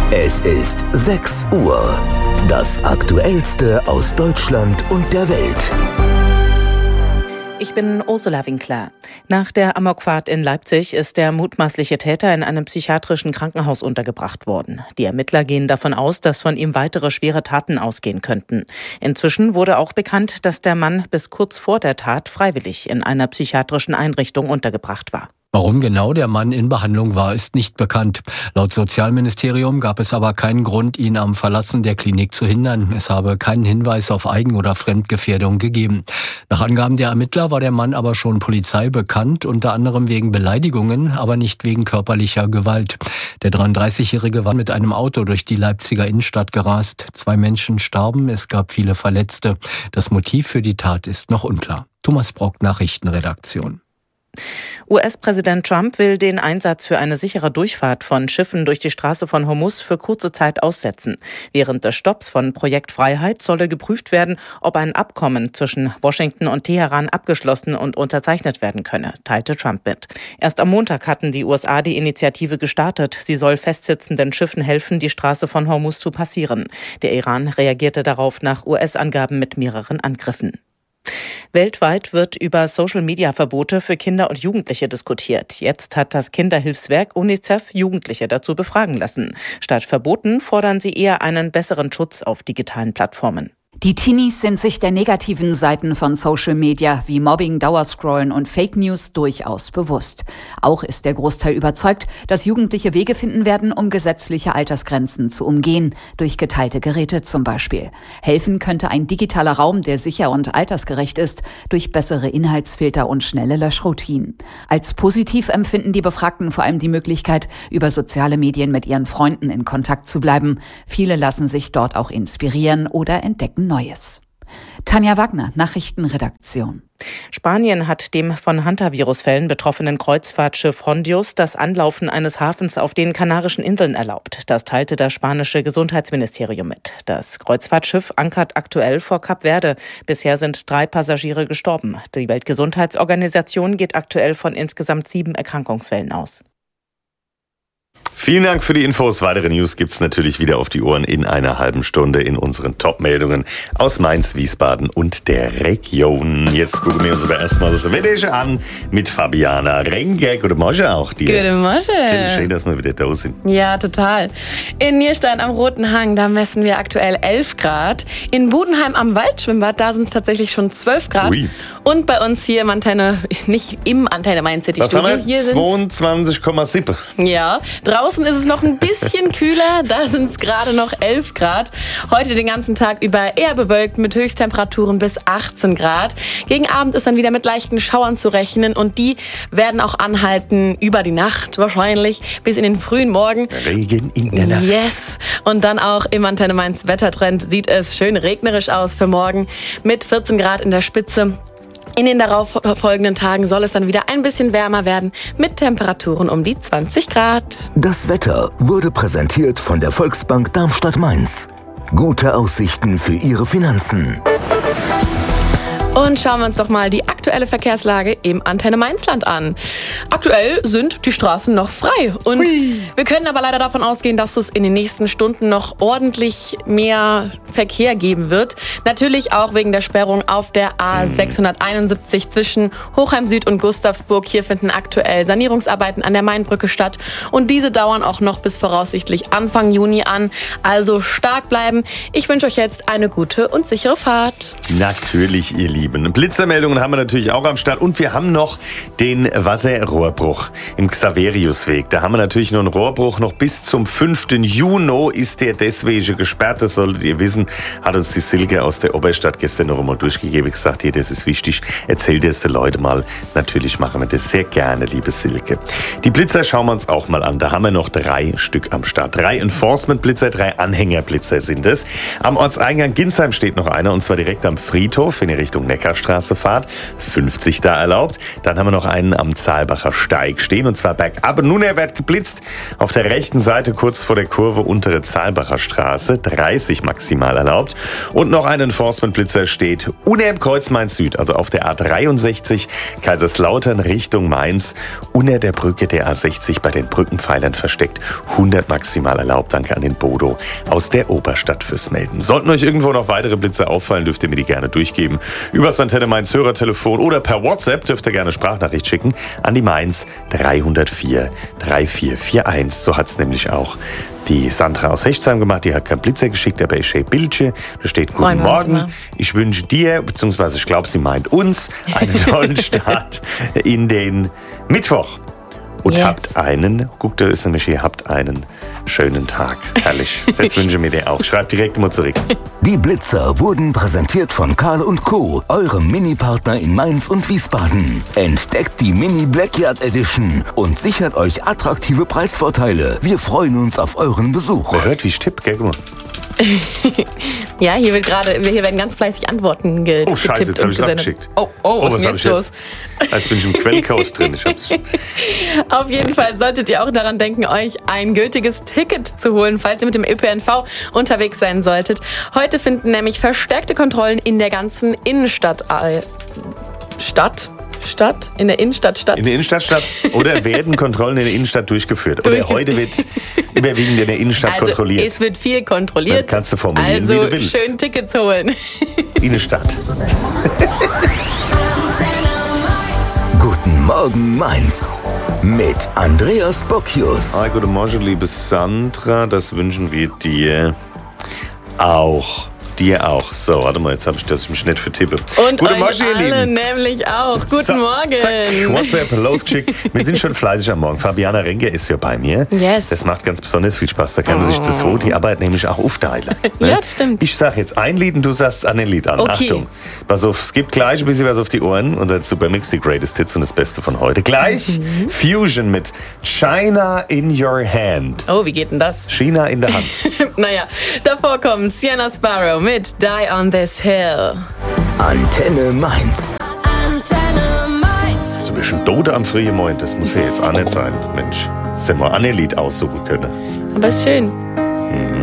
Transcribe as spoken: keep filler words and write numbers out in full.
Es ist sechs Uhr. Das Aktuellste aus Deutschland und der Welt. Ich bin Ursula Winkler. Nach der Amokfahrt in Leipzig ist der mutmaßliche Täter in einem psychiatrischen Krankenhaus untergebracht worden. Die Ermittler gehen davon aus, dass von ihm weitere schwere Taten ausgehen könnten. Inzwischen wurde auch bekannt, dass der Mann bis kurz vor der Tat freiwillig in einer psychiatrischen Einrichtung untergebracht war. Warum genau der Mann in Behandlung war, ist nicht bekannt. Laut Sozialministerium gab es aber keinen Grund, ihn am Verlassen der Klinik zu hindern. Es habe keinen Hinweis auf Eigen- oder Fremdgefährdung gegeben. Nach Angaben der Ermittler war der Mann aber schon Polizei bekannt, unter anderem wegen Beleidigungen, aber nicht wegen körperlicher Gewalt. Der dreiunddreißigjährige war mit einem Auto durch die Leipziger Innenstadt gerast. Zwei Menschen starben, es gab viele Verletzte. Das Motiv für die Tat ist noch unklar. Thomas Brock, Nachrichtenredaktion. U S-Präsident Trump will den Einsatz für eine sichere Durchfahrt von Schiffen durch die Straße von Hormuz für kurze Zeit aussetzen. Während des Stopps von Projekt Freiheit solle geprüft werden, ob ein Abkommen zwischen Washington und Teheran abgeschlossen und unterzeichnet werden könne, teilte Trump mit. Erst am Montag hatten die U S A die Initiative gestartet. Sie soll festsitzenden Schiffen helfen, die Straße von Hormuz zu passieren. Der Iran reagierte darauf nach U S-Angaben mit mehreren Angriffen. Weltweit wird über Social-Media-Verbote für Kinder und Jugendliche diskutiert. Jetzt hat das Kinderhilfswerk UNICEF Jugendliche dazu befragen lassen. Statt Verboten fordern sie eher einen besseren Schutz auf digitalen Plattformen. Die Teenies sind sich der negativen Seiten von Social Media wie Mobbing, Dauerscrollen und Fake News durchaus bewusst. Auch ist der Großteil überzeugt, dass Jugendliche Wege finden werden, um gesetzliche Altersgrenzen zu umgehen, durch geteilte Geräte zum Beispiel. Helfen könnte ein digitaler Raum, der sicher und altersgerecht ist, durch bessere Inhaltsfilter und schnelle Löschroutinen. Als positiv empfinden die Befragten vor allem die Möglichkeit, über soziale Medien mit ihren Freunden in Kontakt zu bleiben. Viele lassen sich dort auch inspirieren oder entdecken Neues. Tanja Wagner, Nachrichtenredaktion. Spanien hat dem von Hantavirus-Fällen betroffenen Kreuzfahrtschiff Hondius das Anlaufen eines Hafens auf den Kanarischen Inseln erlaubt. Das teilte das spanische Gesundheitsministerium mit. Das Kreuzfahrtschiff ankert aktuell vor Kap Verde. Bisher sind drei Passagiere gestorben. Die Weltgesundheitsorganisation geht aktuell von insgesamt sieben Erkrankungsfällen aus. Vielen Dank für die Infos. Weitere News gibt's natürlich wieder auf die Ohren in einer halben Stunde in unseren Top-Meldungen aus Mainz, Wiesbaden und der Region. Jetzt gucken wir uns aber erstmal das Wetter an mit Fabiana Renge. Guten Morgen auch dir. Guten Morgen. Schön, dass wir wieder da sind. Ja, total. In Nierstein am Roten Hang, da messen wir aktuell elf Grad. In Budenheim am Waldschwimmbad, da sind es tatsächlich schon zwölf Grad. Ui. Und bei uns hier im Antenne, nicht im Antenne Main City Was Studio. Haben wir? Hier zweiundzwanzig Komma sieben. Ja, draußen ist es noch ein bisschen kühler, da sind es gerade noch elf Grad. Heute den ganzen Tag über eher bewölkt mit Höchsttemperaturen bis achtzehn Grad. Gegen Abend ist dann wieder mit leichten Schauern zu rechnen und die werden auch anhalten über die Nacht wahrscheinlich bis in den frühen Morgen. Regen in der Nacht. Yes. Und dann auch im Antenne Mainz Wettertrend sieht es schön regnerisch aus für morgen mit vierzehn Grad in der Spitze. In den darauffolgenden Tagen soll es dann wieder ein bisschen wärmer werden mit Temperaturen um die zwanzig Grad. Das Wetter wurde präsentiert von der Volksbank Darmstadt-Mainz. Gute Aussichten für Ihre Finanzen. Und schauen wir uns doch mal die aktuelle Verkehrslage im Antenne Mainzland an. Aktuell sind die Straßen noch frei und Hui. Wir können aber leider davon ausgehen, dass es in den nächsten Stunden noch ordentlich mehr Verkehr geben wird. Natürlich auch wegen der Sperrung auf der A sechshunderteinundsiebzig zwischen Hochheim Süd und Gustavsburg. Hier finden aktuell Sanierungsarbeiten an der Mainbrücke statt und diese dauern auch noch bis voraussichtlich Anfang Juni an. Also stark bleiben. Ich wünsche euch jetzt eine gute und sichere Fahrt. Natürlich, ihr Lieben. Blitzermeldungen haben wir natürlich auch am Start und wir haben noch den Wasserrohrbruch im Xaveriusweg. Da haben wir natürlich noch einen Rohrbruch. Noch bis zum fünften Juni ist der deswegen gesperrt. Das solltet ihr wissen, hat uns die Silke aus der Oberstadt gestern noch einmal durchgegeben. Gesagt, hier, das ist wichtig. Erzählt es den Leuten mal. Natürlich machen wir das sehr gerne, liebe Silke. Die Blitzer schauen wir uns auch mal an. Da haben wir noch drei Stück am Start. Drei Enforcement-Blitzer, drei Anhängerblitzer sind es. Am Ortseingang Ginsheim steht noch einer und zwar direkt am Friedhof in die Richtung Neckarstraße fahrt. fünfzig da erlaubt. Dann haben wir noch einen am Zahlbacher Steig stehen und zwar bergab. Nun, er wird geblitzt auf der rechten Seite kurz vor der Kurve untere Zahlbacher Straße. dreißig maximal erlaubt. Und noch ein Enforcement-Blitzer steht unter dem Kreuz Mainz Süd, also auf der A dreiundsechzig Kaiserslautern Richtung Mainz, unter der Brücke der A sechzig bei den Brückenpfeilern versteckt. hundert maximal erlaubt. Danke an den Bodo aus der Oberstadt fürs Melden. Sollten euch irgendwo noch weitere Blitzer auffallen, dürft ihr mir die gerne durchgeben. Über das Antenne Mainz Hörertelefon oder per WhatsApp dürft ihr gerne Sprachnachricht schicken an die Mainz drei null vier drei vier vier eins. So hat es nämlich auch die Sandra aus Hechtsheim gemacht. Die hat keinen Blitzer geschickt, aber ich schicke Bildchen. Da steht Guten Moin, Morgen. Ich wünsche dir, beziehungsweise ich glaube, sie meint uns, einen tollen Start in den Mittwoch. Und Yes. habt einen, guckt, da ist nämlich hier, habt einen schönen Tag. Herrlich. Das wünsche ich mir dir auch. Schreibt direkt mal zurück. Die Blitzer wurden präsentiert von Karl und Co., eurem Mini-Partner in Mainz und Wiesbaden. Entdeckt die Mini Blackyard Edition und sichert euch attraktive Preisvorteile. Wir freuen uns auf euren Besuch. Man hört, wie ich tippe, gell? Guck mal. Ja, hier wird gerade, hier werden ganz fleißig Antworten ge Oh, Scheiße, getippt jetzt habe und ich es gesendet. abgeschickt. Oh, oh, was was ist denn hab jetzt ich los? Jetzt bin ich im Quellcode drin. Ich hab's. Auf jeden Fall solltet ihr auch daran denken, euch ein gültiges Ticket zu holen, falls ihr mit dem Ö P N V unterwegs sein solltet. Heute finden nämlich verstärkte Kontrollen in der ganzen Innenstadt äh, statt. Stadt? In der Innenstadt statt. In der Innenstadt statt oder werden Kontrollen in der Innenstadt durchgeführt? Oder Durchge- heute wird überwiegend in der Innenstadt Also kontrolliert. es wird viel kontrolliert. Dann kannst du formulieren, also wie du willst. schön Tickets holen. Innenstadt. Guten Morgen Mainz mit Andreas Bocchius. Ah, guten Morgen, liebe Sandra. Das wünschen wir dir auch. Dir auch. So, warte mal, jetzt habe ich das im Schnitt für Tippe. Und Guten euch Morgen, ihr alle Lieben. nämlich auch. Guten So, Morgen. Zack, WhatsApp losgeschickt. Wir sind schon fleißig am Morgen. Fabiana Renke ist ja bei mir. Yes. Das macht ganz besonders viel Spaß. Da kann man sich das so die Arbeit nämlich auch aufteilen. Ne? Ja, das stimmt. Ich sage jetzt ein Lied und du sagst an ein Lied an. Okay. Achtung. Pass auf, es gibt gleich ein bisschen was auf die Ohren. Unser Supermix, die Greatest Hits und das Beste von heute. Gleich Mhm. Fusion mit China in Your Hand. Oh, wie geht denn das? China in der Hand. Naja, davor kommt Sienna Sparrow mit Die on This Hill. Antenne Mainz. So ein bisschen Dode am frühen Morgen, das muss ja jetzt auch nicht sein. Mensch, jetzt hätten wir auch ein Lied aussuchen können. Aber ist schön.